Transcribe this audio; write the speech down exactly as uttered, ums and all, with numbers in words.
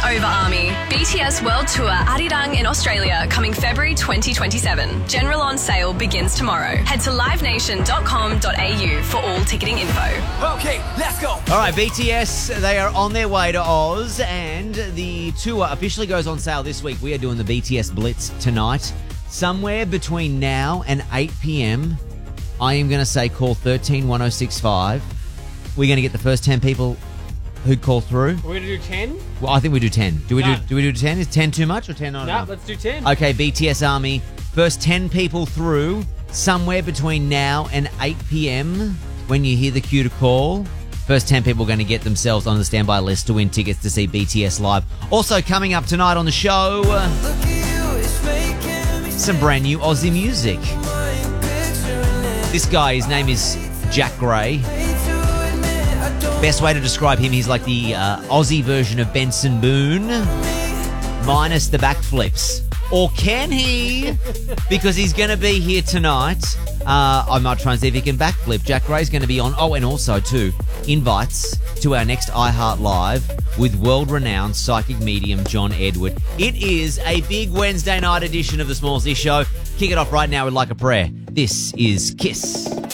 over, Army. B T S World Tour Arirang in Australia coming February twenty twenty-seven. General on sale begins tomorrow. Head to live nation dot com dot a u for all ticketing info. Okay, let's go. All right, B T S, they are on their way to Oz, and the tour officially goes on sale this week. We are doing the B T S Blitz tonight. Somewhere between now and eight p.m, I am going to say call one three one oh six five. We're going to get the first ten people who'd call through. We're going to do ten? Well, I think we do ten. Do we Done. do Do we do ten? Is ten too much or ten not No, enough? let's do ten. Okay, B T S Army, first ten people through somewhere between now and eight p.m. when you hear the cue to call. First ten people are going to get themselves on the standby list to win tickets to see B T S live. Also coming up tonight on the show, some brand new Aussie music. This guy, his name is Jack Gray. Best way to describe him, he's like the uh, Aussie version of Benson Boone, minus the backflips. Or can he? Because he's going to be here tonight. Uh, I might try and see if he can backflip. Jack Gray's going to be on. Oh, and also, too, invites to our next iHeart Live with world-renowned psychic medium John Edward. It is a big Wednesday night edition of the Smallsy Show. Kick it off right now with Like a Prayer. This is Kiss.